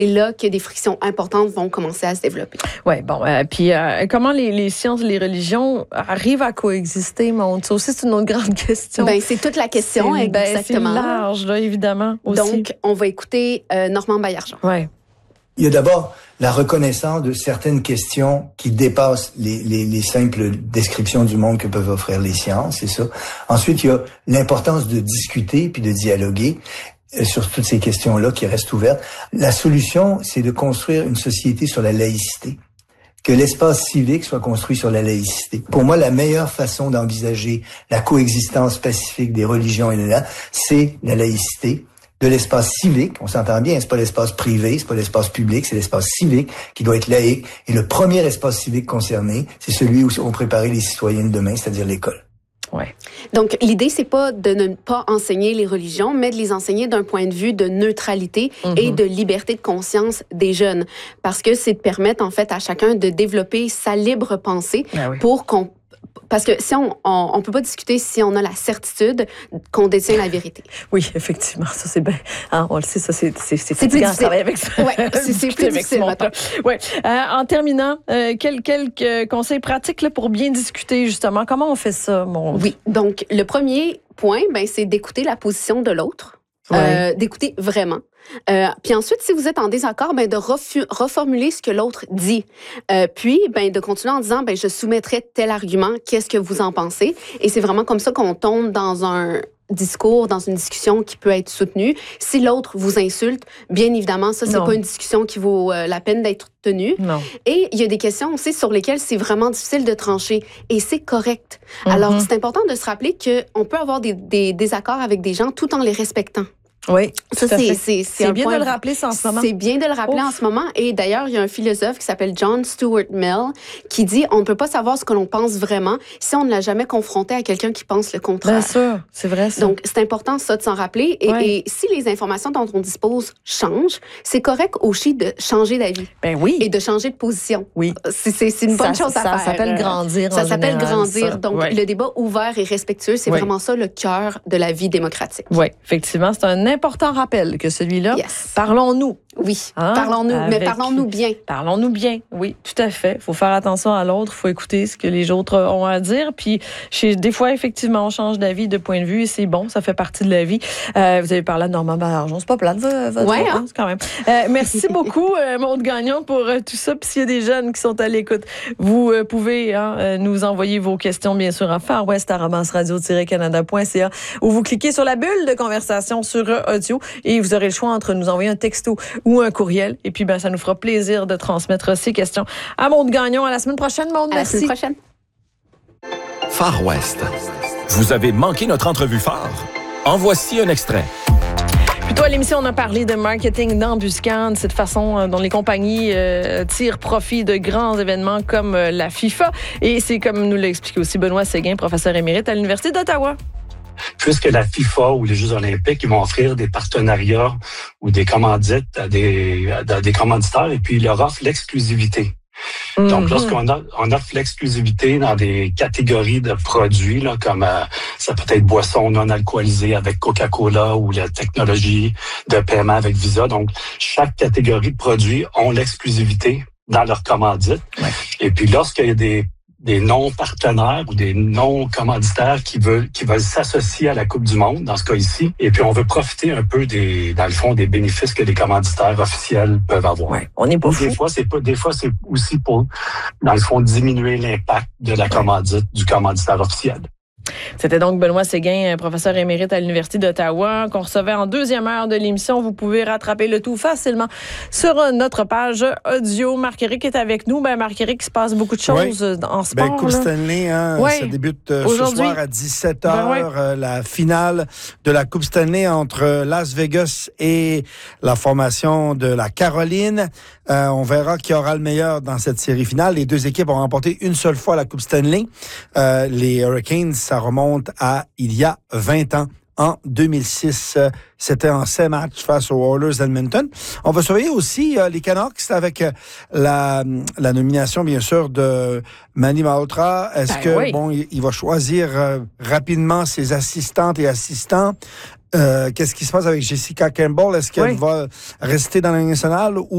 là que des frictions importantes vont commencer à se développer. Oui, bon. Puis comment les sciences et les religions arrivent à coexister, Maude? Ça aussi, c'est une autre grande question. Bien, c'est toute la question, exactement. C'est large, là, évidemment, aussi. Donc, on va écouter Normand Baillargeon. Oui. Il y a d'abord la reconnaissance de certaines questions qui dépassent les simples descriptions du monde que peuvent offrir les sciences, c'est ça. Ensuite, il y a l'importance de discuter puis de dialoguer sur toutes ces questions-là qui restent ouvertes. La solution, c'est de construire une société sur la laïcité. Que l'espace civique soit construit sur la laïcité. Pour moi, la meilleure façon d'envisager la coexistence pacifique des religions et de là, c'est la laïcité. De l'espace civique, on s'entend bien, c'est pas l'espace privé, c'est pas l'espace public, c'est l'espace civique qui doit être laïque. Et le premier espace civique concerné, c'est celui où on prépare les citoyens de demain, c'est-à-dire l'école. Ouais. Donc, l'idée, c'est pas de ne pas enseigner les religions, mais de les enseigner d'un point de vue de neutralité et de liberté de conscience des jeunes. Parce que c'est de permettre, en fait, à chacun de développer sa libre pensée pour qu'on... Parce que si on peut pas discuter si on a la certitude qu'on détient la vérité. Oui, effectivement, ça c'est bien. Hein, on le sait, ça c'est plus difficile à travailler avec ça. Oui, c'est plus difficile. Ouais. En terminant, quelques conseils pratiques là, pour bien discuter justement. Comment on fait ça, mon? Oui, donc le premier point, c'est d'écouter la position de l'autre. D'écouter vraiment. Puis ensuite, si vous êtes en désaccord, de reformuler ce que l'autre dit. Puis, de continuer en disant, je soumettrai tel argument, qu'est-ce que vous en pensez? Et c'est vraiment comme ça qu'on tombe dans un discours, dans une discussion qui peut être soutenue. Si l'autre vous insulte, bien évidemment, ça, c'est pas une discussion qui vaut la peine d'être tenue. Non. Et il y a des questions aussi sur lesquelles c'est vraiment difficile de trancher. Et c'est correct. Alors, c'est important de se rappeler qu'on peut avoir des désaccords avec des gens tout en les respectant. Oui, ça c'est bien de le rappeler en ce moment. C'est bien de le rappeler en ce moment. Et d'ailleurs, il y a un philosophe qui s'appelle John Stuart Mill qui dit on ne peut pas savoir ce que l'on pense vraiment si on ne l'a jamais confronté à quelqu'un qui pense le contraire. Bien sûr, c'est vrai ça. Donc, c'est important ça de s'en rappeler. Et si les informations dont on dispose changent, c'est correct aussi de changer d'avis. Ben oui. Et de changer de position. Oui. C'est une bonne chose à faire. Ça s'appelle grandir. Ça s'appelle grandir. Ça. Donc, le débat ouvert et respectueux, c'est vraiment ça le cœur de la vie démocratique. Oui, effectivement, c'est un important rappel que celui-là. Yes. Parlons-nous. Oui, parlons-nous, mais parlons-nous bien. Parlons-nous bien, oui, tout à fait. Il faut faire attention à l'autre, il faut écouter ce que les autres ont à dire. Puis, des fois, effectivement, on change d'avis, de point de vue, et c'est bon, ça fait partie de la vie. Vous avez parlé de Normand Baillargeon, c'est pas plate, quand même. Merci beaucoup, Maude Gagnon, pour tout ça. Puis, s'il y a des jeunes qui sont à l'écoute, vous pouvez nous envoyer vos questions, bien sûr, à farwest@radio-canada.ca ou vous cliquez sur la bulle de conversation sur audio et vous aurez le choix entre nous envoyer un texto ou un courriel. Et puis, ça nous fera plaisir de transmettre ces questions à Maude Gagnon. À la semaine prochaine, Maude. Merci. À la semaine prochaine. Far West. Vous avez manqué notre entrevue phare? En voici un extrait. Plutôt à l'émission, on a parlé de marketing d'embuscade, cette façon dont les compagnies tirent profit de grands événements comme la FIFA. Et c'est comme nous l'a expliqué aussi Benoît Séguin, professeur émérite à l'Université d'Ottawa. Puisque la FIFA ou les Jeux olympiques, ils vont offrir des partenariats ou des commandites à des commanditaires et puis ils leur offrent l'exclusivité. Donc, lorsqu'on offre l'exclusivité dans des catégories de produits, là, comme ça peut être boissons non alcoolisées avec Coca-Cola ou la technologie de paiement avec Visa. Donc, chaque catégorie de produits ont l'exclusivité dans leur commandite. Ouais. Et puis, lorsqu'il y a des non-partenaires ou des non-commanditaires qui veulent s'associer à la Coupe du Monde, dans ce cas ici. Et puis, on veut profiter un peu dans le fond, des bénéfices que les commanditaires officiels peuvent avoir. Ouais, on n'est pas fou. Des fois, c'est aussi pour, dans le fond, diminuer l'impact de la commandite du commanditaire officiel. C'était donc Benoît Séguin, professeur émérite à l'Université d'Ottawa, qu'on recevait en deuxième heure de l'émission. Vous pouvez rattraper le tout facilement sur notre page audio. Marc-Éric est avec nous. Marc-Éric, il se passe beaucoup de choses en sport. Coupe Stanley, ça débute ce soir à 17h. La finale de la Coupe Stanley entre Las Vegas et la formation de la Caroline. On verra qui aura le meilleur dans cette série finale. Les deux équipes ont remporté une seule fois la Coupe Stanley. Les Hurricanes, ça remonte à il y a 20 ans. En 2006, c'était en 7 matchs face aux Oilers d'Edmonton. On va surveiller aussi les Canucks avec la nomination, bien sûr, de Manny Malhotra. Est-ce il va choisir rapidement ses assistantes et assistants? Qu'est-ce qui se passe avec Jessica Campbell? Est-ce qu'elle va rester dans la Ligue nationale ou